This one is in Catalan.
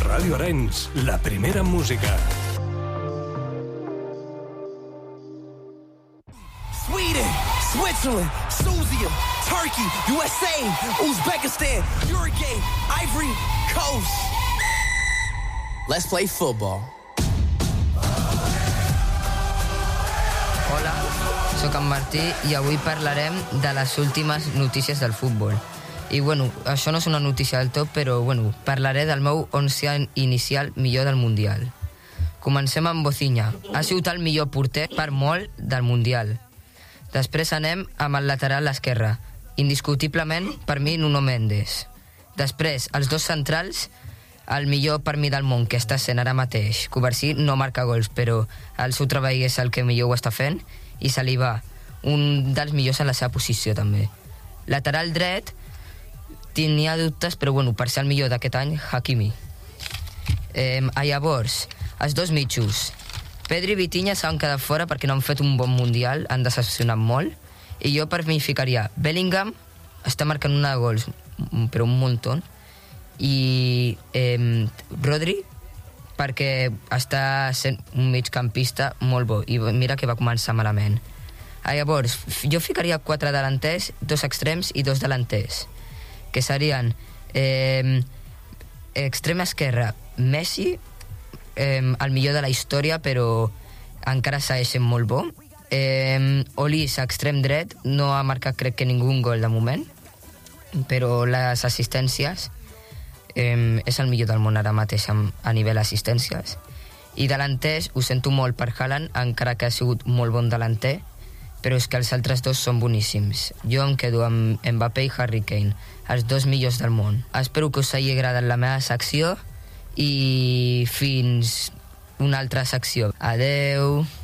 Ràdio Arenys, la primera música. Sweden, Switzerland, Susia, Turkey, USA, Uzbekistan, Uruguay, Ivory Coast. Let's play football. Hola, sóc en Martí i avui parlarem de les últimes notícies del futbol. I això no és una notícia del tot, però parlaré del meu 11 inicial millor del Mundial. Comencem amb Bocinha. Ha sigut el millor porter per molt del Mundial. Després anem amb el lateral esquerre. Indiscutiblement, per mi, Nuno Mendes. Després, els dos centrals, el millor per mi del món que està sent ara mateix. Covarsí no marca gols, però el seu treball és el que millor ho està fent, i se li va. Un dels millors en la seva posició, també. Lateral dret, tenia dubtes, però per ser el millor d'aquest any, Hakimi. Llavors, els dos mitjos. Pedri i Vitinha s'han quedat fora perquè no han fet un bon Mundial, han decepcionat molt, i jo per mi ficaria Bellingham, està marcant una de gols, però un muntó, i Rodri, perquè està sent un migcampista molt bo, i mira que va començar malament. Llavors, jo ficaria 4 delanters, 2 extrems i 2 delanters, que serien extrem esquerra, Messi, el millor de la història, però encara segueix sent molt bo. Olís, extrem dret, no ha marcat crec que ningú gol de moment, però les assistències és el millor del món ara mateix a nivell assistències. I delanters, ho sento molt per Haaland, encara que ha sigut molt bon delanter, però és que els altres dos són boníssims. Jo em quedo amb Mbappé i Harry Kane, els dos millors del món. Espero que us hagi agradat la meva secció i fins una altra secció. Adeu!